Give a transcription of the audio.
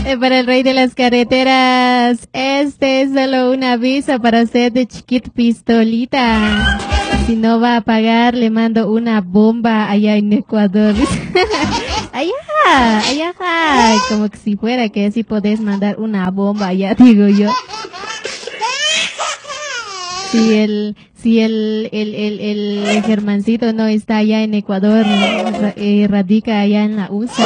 Para el rey de las carreteras, este es solo un aviso para usted de Chiquit Pistolita. Si no va a pagar, le mando una bomba allá en Ecuador. Allá, allá, como que si fuera que si podés mandar una bomba allá, digo yo. Si el Germancito no está allá en Ecuador, radica allá en la USA.